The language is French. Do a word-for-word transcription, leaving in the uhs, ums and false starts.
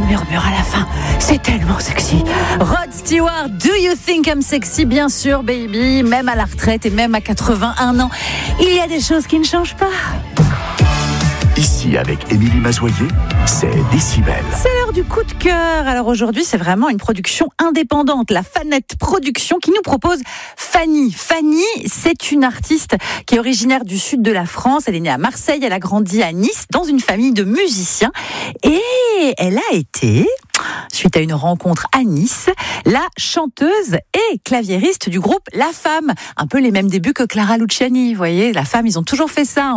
qui murmure à la fin. C'est tellement sexy. Rod Stewart, Do You Think I'm Sexy? Bien sûr, baby. Même à la retraite et même à quatre-vingt-un ans, il y a des choses qui ne changent pas. Ici, avec Émilie Mazoyer, c'est Décibel. C'est l'heure du coup de cœur. Alors aujourd'hui, c'est vraiment une production indépendante, la Fanette Production, qui nous propose Fanny. Fanny, c'est une artiste qui est originaire du sud de la France. Elle est née à Marseille, elle a grandi à Nice, dans une famille de musiciens. Et elle a été, suite à une rencontre à Nice, la chanteuse et claviériste du groupe La Femme. Un peu les mêmes débuts que Clara Luciani, vous voyez, La Femme, ils ont toujours fait ça.